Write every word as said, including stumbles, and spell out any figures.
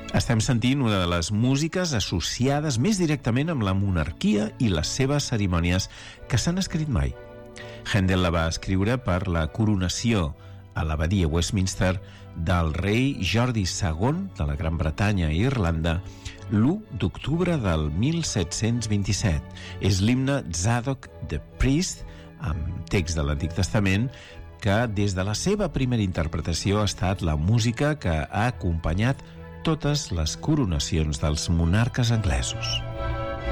Estem sentint una de les músiques associades més directament amb la monarquia i les seves cerimònies que s'han escrit mai. Händel la va escriure per la coronació a l'abadia Westminster del rei Jordi segon de la Gran Bretanya i Irlanda l'u d'octubre del mil set-cents vint-i-set. És l'himne Zadok the Priest, amb text de l'Antic Testament, que des de la seva primera interpretació ha estat la música que ha acompanyat totes les coronacions dels monarques anglesos.